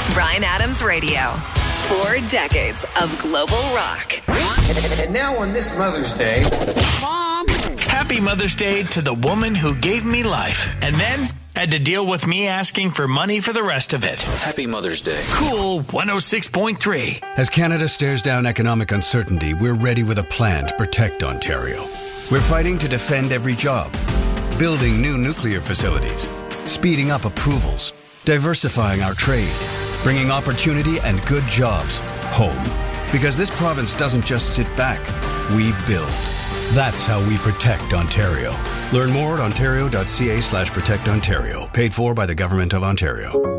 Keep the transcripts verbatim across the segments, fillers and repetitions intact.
Bryan Adams Radio. Four decades of global rock. And now on this Mother's Day... Mom! Happy Mother's Day to the woman who gave me life. And then had to deal with me asking for money for the rest of it. Happy Mother's Day. Cool one oh six point three. As Canada stares down economic uncertainty, we're ready with a plan to protect Ontario. We're fighting to defend every job, building new nuclear facilities, speeding up approvals, diversifying our trade, bringing opportunity and good jobs home. Because this province doesn't just sit back, we build. That's how we protect Ontario. Learn more at ontario.ca slash protect Ontario. Paid for by the Government of Ontario.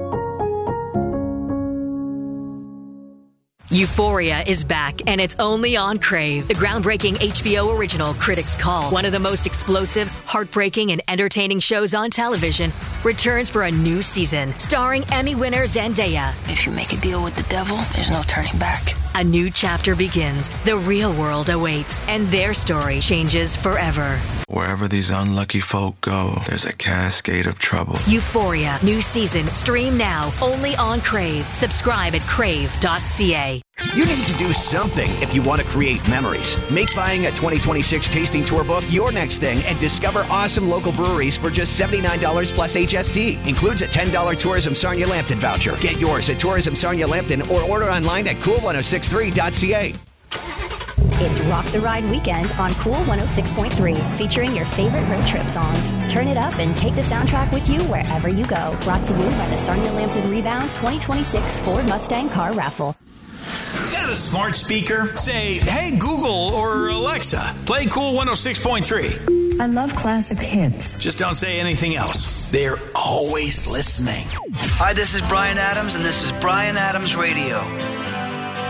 Euphoria is back, and it's only on Crave. The groundbreaking H B O original Critics' Call, one of the most explosive, heartbreaking, and entertaining shows on television, returns for a new season, starring Emmy winner Zendaya. If you make a deal with the devil, there's no turning back. A new chapter begins. The real world awaits, and their story changes forever. Wherever these unlucky folk go, there's a cascade of trouble. Euphoria, new season, stream now, only on Crave. Subscribe at crave dot c a. You need to do something if you want to create memories. Make buying a twenty twenty-six tasting tour book your next thing and discover awesome local breweries for just seventy-nine dollars plus H S T. Includes a ten dollars Tourism Sarnia Lambton voucher. Get yours at Tourism Sarnia Lambton or order online at cool ten sixty-three dot c a. It's Rock the Ride weekend on Cool one oh six point three, featuring your favorite road trip songs. Turn it up and take the soundtrack with you wherever you go. Brought to you by the Sarnia Lambton Rebound twenty twenty-six Ford Mustang Car Raffle. Got a smart speaker? Say, hey, Google or Alexa, play Cool one oh six point three. I love classic hits. Just don't say anything else. They're always listening. Hi, this is Bryan Adams, and this is Bryan Adams Radio.